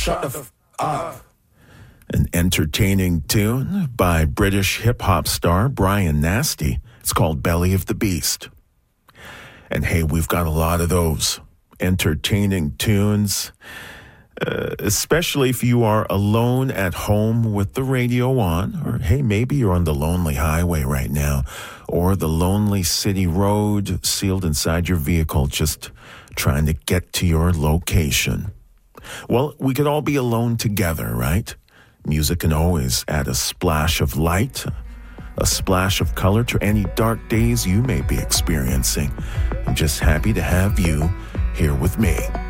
shut the up. An entertaining tune by British hip-hop star Brian Nasty. It's called Belly of the Beast. And hey, we've got a lot of those entertaining tunes, especially if you are alone at home with the radio on, or hey, maybe you're on the lonely highway right now, or the lonely city road sealed inside your vehicle, just trying to get to your location. Well, we could all be alone together, right? Music can always add a splash of light, a splash of color to any dark days you may be experiencing. I'm just happy to have you here with me.